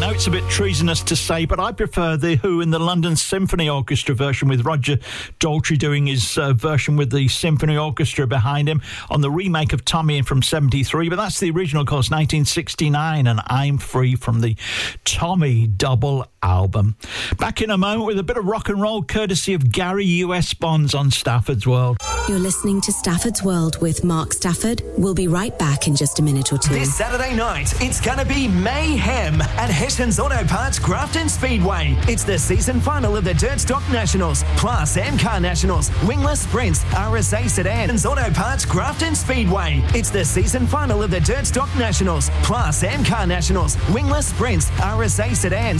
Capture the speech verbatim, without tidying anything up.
know it's a bit treasonous to say, but I prefer The Who in the London Symphony Orchestra version, with Roger Daltrey doing his uh, version with the Symphony Orchestra behind him on the remake of Tommy from seventy-three. But that's the original, of course, nineteen sixty-nine, and I'm Free from the Tommy double album. Back in a moment with a bit of rock and roll courtesy of Gary U S Bonds on Stafford's World. You're listening to Stafford's World with Mark Stafford. We'll be right back in just a minute or two. This Saturday night, it's going to be mayhem at Heston's Auto Parts Grafton Speedway. It's the season final of the Dirt Stock Nationals, plus M Car Nationals, Wingless Sprints, R S A Sedans, Auto Parts Grafton Speedway. It's the season final of the Dirt Stock Nationals, plus M Car Nationals, Wingless Sprints, R S A Sedans,